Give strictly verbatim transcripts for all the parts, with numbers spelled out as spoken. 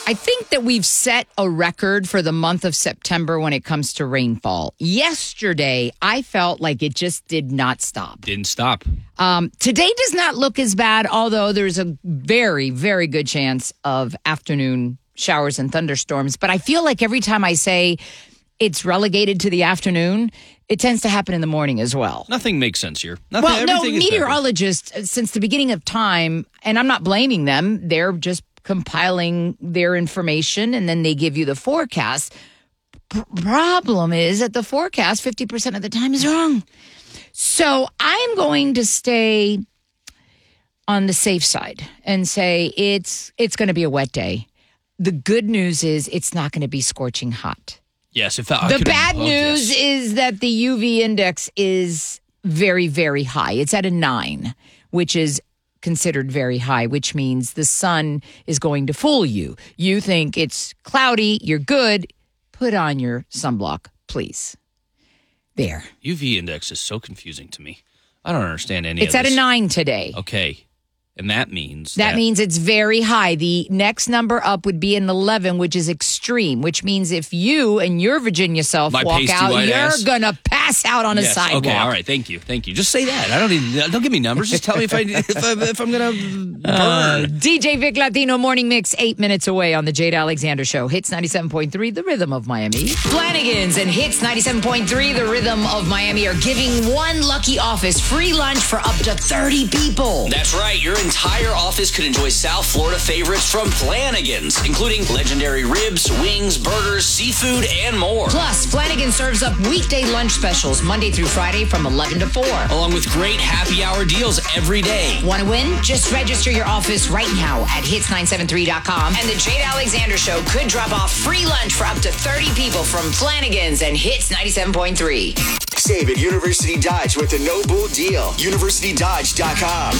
I think that we've set a record for the month of September when it comes to rainfall. Yesterday, I felt like it just did not stop. Didn't stop. Um, today does not look as bad, although there's a very, very good chance of afternoon showers and thunderstorms. But I feel like every time I say it's relegated to the afternoon, it tends to happen in the morning as well. Nothing makes sense here. Nothing, well, no, everything is meteorologists, uh, since the beginning of time, and I'm not blaming them, they're just compiling their information, and then they give you the forecast. P- problem is that the forecast fifty percent of the time is wrong. So I'm going to stay on the safe side and say it's it's going to be a wet day. The good news is it's not going to be scorching hot. Yes. If I, the I bad oh, news yes. is that the U V index is very, very high. It's at a nine, which is considered very high, which means the sun is going to fool you. You think it's cloudy, you're good. Put on your sunblock, please. There. U V index is so confusing to me. I don't understand any it's of this. It's at a nine today. Okay. And that means that, that means it's very high. The next number up would be an eleven, which is extreme, which means if you and your Virginia self My walk out, you're ass. gonna pass out on yes. a sidewalk. Okay, all right, thank you, thank you. Just say that. I don't even. Don't give me numbers. Just tell me if I if, I, if I'm gonna burn. Uh, D J Vic Latino Morning Mix, eight minutes away on the Jade Alexander Show. Hits ninety-seven point three, the rhythm of Miami. Flanagan's and Hits ninety-seven point three, the rhythm of Miami, are giving one lucky office free lunch for up to thirty people. That's right. Your entire office could enjoy South Florida favorites from Flanagan's, including legendary ribs, wings, burgers, seafood, and more. Plus, Flanagan serves up weekday lunch specials Monday through Friday from eleven to four. Along with great happy hour deals every day. Want to win? Just register your office right now at hits nine seven three dot com. And the Jade Alexander Show could drop off free lunch for up to thirty people from Flanagan's and Hits ninety-seven point three. Save at University Dodge with a no-bull deal. university dodge dot com.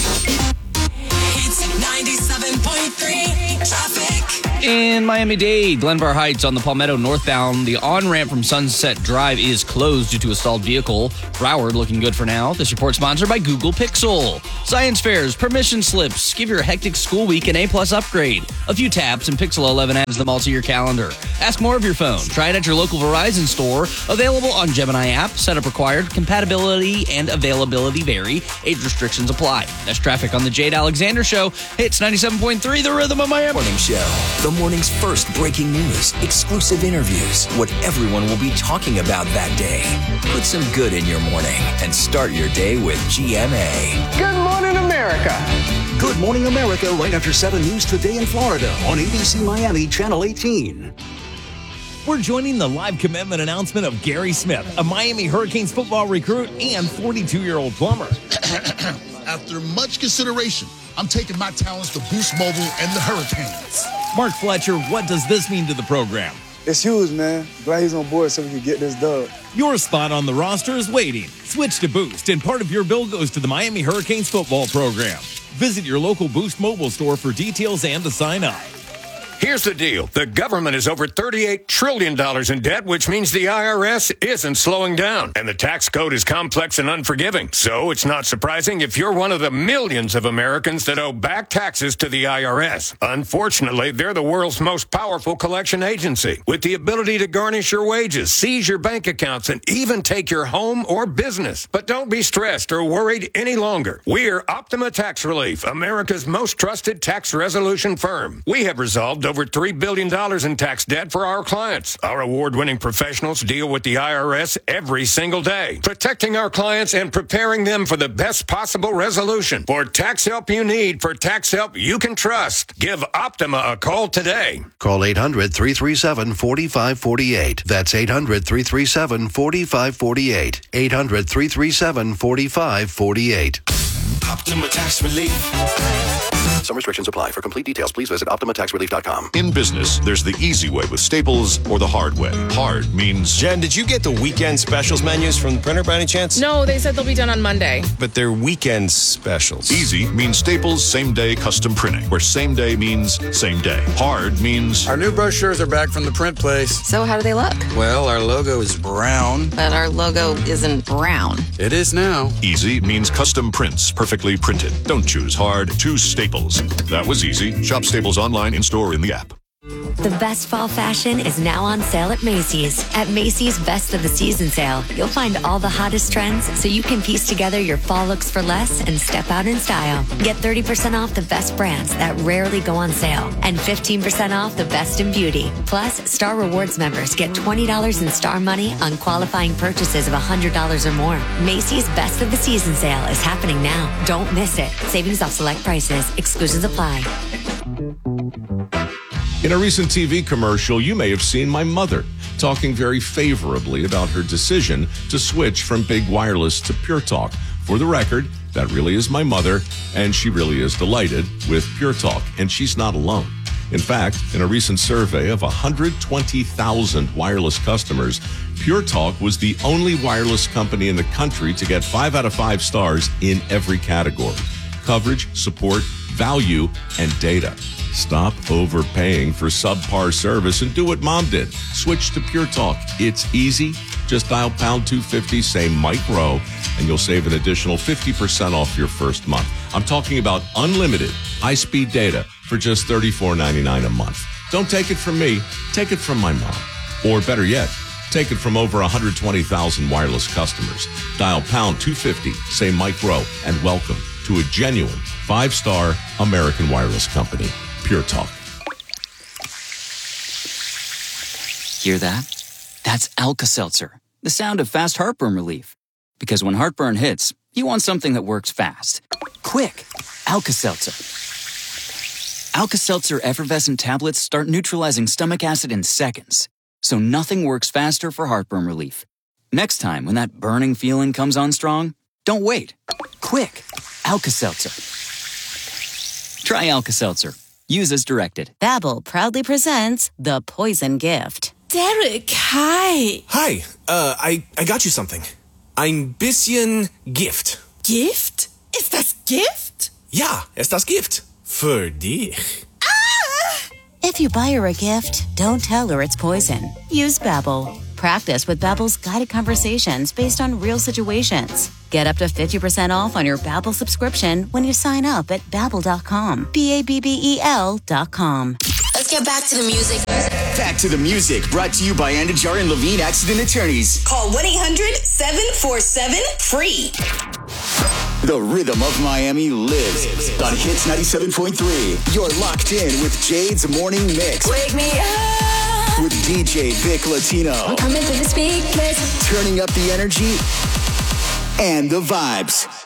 It's ninety-seven point three traffic. In Miami-Dade, Glenvar Heights on the Palmetto northbound, the on-ramp from Sunset Drive is closed due to a stalled vehicle. Broward looking good for now. This report sponsored by Google Pixel. Science fairs, permission slips. Give your hectic school week an A-plus upgrade. A few taps and Pixel eleven adds them all to your calendar. Ask more of your phone. Try it at your local Verizon store. Available on Gemini app. Setup required. Compatibility and availability vary. Age restrictions apply. That's traffic on the Jade Alexander Show. Hits ninety-seven point three, the rhythm of Miami. Morning Show. The morning's first breaking news, exclusive interviews, what everyone will be talking about that day. Put some good in your morning and start your day with G M A. Good morning, America. Good morning, America, right after seven News Today in Florida on A B C Miami Channel eighteen. We're joining the live commitment announcement of Gary Smith, a Miami Hurricanes football recruit and forty-two-year-old plumber. After much consideration, I'm taking my talents to Boost Mobile and the Hurricanes. Mark Fletcher, what does this mean to the program? It's huge, man. Glad he's on board so we can get this dub. Your spot on the roster is waiting. Switch to Boost, and part of your bill goes to the Miami Hurricanes football program. Visit your local Boost mobile store for details and to sign up. Here's the deal. The government is over thirty-eight trillion dollars in debt, which means the I R S isn't slowing down. And the tax code is complex and unforgiving. So it's not surprising if you're one of the millions of Americans that owe back taxes to the I R S. Unfortunately, they're the world's most powerful collection agency, with the ability to garnish your wages, seize your bank accounts, and even take your home or business. But don't be stressed or worried any longer. We're Optima Tax Relief, America's most trusted tax resolution firm. We have resolved over three billion dollars in tax debt for our clients. Our award-winning professionals deal with the I R S every single day, protecting our clients and preparing them for the best possible resolution. For tax help you need, for tax help you can trust, give Optima a call today. Call eight hundred, three three seven, four five four eight. That's eight hundred, three three seven, four five four eight. eight hundred, three three seven, four five four eight. Optima Tax Relief. Some restrictions apply. For complete details, please visit optima tax relief dot com. In business, there's the easy way with Staples or the hard way. Hard means... Jen, did you get the weekend specials menus from the printer by any chance? No, they said they'll be done on Monday. But they're weekend specials. Easy means Staples same-day custom printing, where same day means same day. Hard means... Our new brochures are back from the print place. So how do they look? Well, our logo is brown. But our logo isn't brown. It is now. Easy means custom prints, perfectly printed. Don't choose hard, choose Staples. That was easy. Shop Staples online, in-store, in the app. The best fall fashion is now on sale at Macy's. At Macy's Best of the Season sale, you'll find all the hottest trends so you can piece together your fall looks for less and step out in style. Get thirty percent off the best brands that rarely go on sale and fifteen percent off the best in beauty. Plus, Star Rewards members get twenty dollars in Star Money on qualifying purchases of one hundred dollars or more. Macy's Best of the Season sale is happening now. Don't miss it. Savings off select prices. Exclusions apply. In a recent T V commercial, you may have seen my mother talking very favorably about her decision to switch from big wireless to Pure Talk. For the record, that really is my mother, and she really is delighted with Pure Talk, and she's not alone. In fact, in a recent survey of one hundred twenty thousand wireless customers, Pure Talk was the only wireless company in the country to get five out of five stars in every category: coverage, support, value, and data. Stop overpaying for subpar service and do what Mom did. Switch to Pure Talk. It's easy. Just dial pound two fifty, say Mike Rowe, and you'll save an additional fifty percent off your first month. I'm talking about unlimited high-speed data for just thirty-four ninety-nine a month. Don't take it from me. Take it from my mom. Or better yet, take it from over one hundred twenty thousand wireless customers. Dial pound two fifty, say Mike Rowe, and welcome to a genuine five-star American wireless company. Pure Talk. Hear that? That's Alka-Seltzer, the sound of fast heartburn relief. Because when heartburn hits, you want something that works fast. Quick, Alka-Seltzer. Alka-Seltzer effervescent tablets start neutralizing stomach acid in seconds, so nothing works faster for heartburn relief. Next time when that burning feeling comes on strong, don't wait. Quick, Alka-Seltzer. Try Alka-Seltzer. Use as directed. Babbel proudly presents The Poison Gift. Derek, hi. Hi, uh, I, I got you something. Ein bisschen Gift. Gift? Ist das Gift? Ja, ist das Gift. Für dich. Ah! If you buy her a gift, don't tell her it's poison. Use Babbel. Practice with Babbel's guided conversations based on real situations. Get up to fifty percent off on your Babbel subscription when you sign up at Babbel dot com. B A B B E L dot com. Let's get back to the music. Back to the music, brought to you by Andajar and Levine Accident Attorneys. Call one eight hundred seven four seven free. The rhythm of Miami lives on Hits ninety-seven point three. You're locked in with Jade's Morning Mix. Wake me up. With D J Vic Latino. I'm coming to the speakers. Turning up the energy and the vibes.